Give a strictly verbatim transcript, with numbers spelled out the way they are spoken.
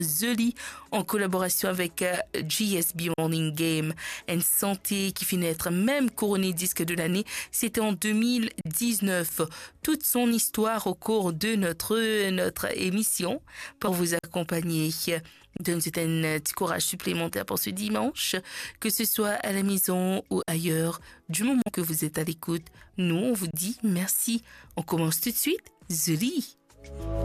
The Lee en collaboration avec euh, G S B Morning Game and Santé qui finit être même couronné disque de l'année. C'était en deux mille dix-neuf. Toute son histoire au cours de notre, notre émission pour vous accompagner. Donne un petit courage supplémentaire pour ce dimanche, que ce soit à la maison ou ailleurs. Du moment que vous êtes à l'écoute, nous on vous dit merci. On commence tout de suite. The Lee.